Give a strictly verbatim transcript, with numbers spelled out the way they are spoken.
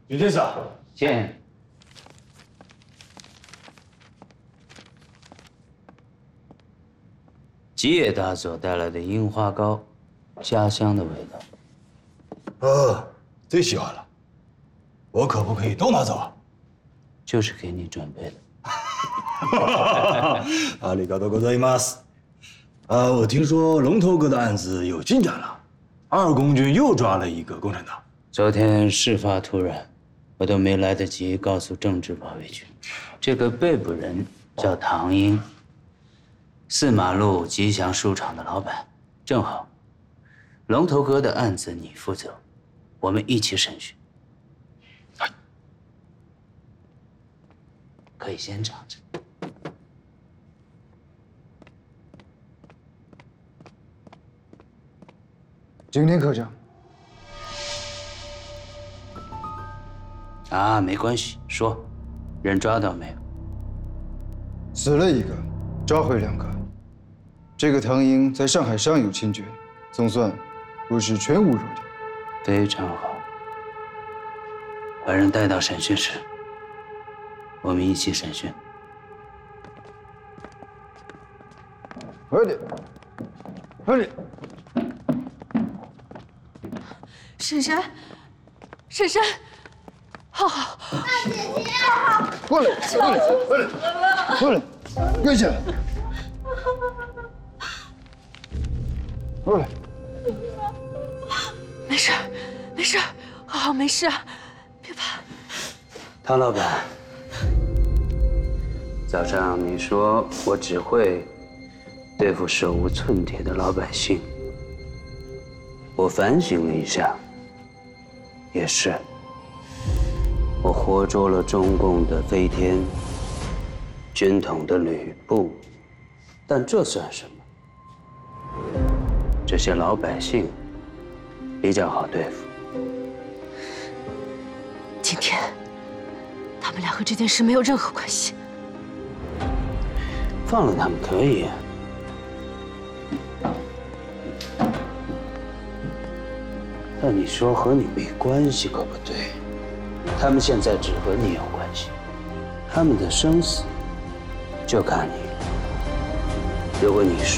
李队长， 见。吉野大佐带来的樱花糕，家乡的味道。 哦，最喜欢了。我可不可以都拿走啊？ 就是给你准备的。 阿里嘎多ございます。啊，我听说龙头哥的案子有进展了，二公军又抓了一个共产党。 昨天事发突然，我都没来得及告诉政治保卫军，这个被捕人叫唐英，四马路吉祥书场的老板。正好，龙头哥的案子你负责，我们一起审讯。可以先尝尝。 今天科长。 啊，没关系，说，人抓到没有？ 死了一个，抓回两个。这个唐英在上海尚有亲眷，总算不是全无弱点。 非常好，把人带到审讯室，我们一起审讯。 快点，快点！ 婶婶，婶婶，浩浩， 大姐姐， 过来，过来，过来，过来，跪下！过来。 没事，没事，浩浩没事，别怕。 唐老板，早上你说我只会对付手无寸铁的老百姓，我反省了一下，也是，我活捉了中共的飞天，军统的吕布，但这算什么？这些老百姓比较好对付。 今天，他们俩和这件事没有任何关系。 放了他们可以，但你说和你没关系可不对。他们现在只和你有关系，他们的生死就看你了。如果你输，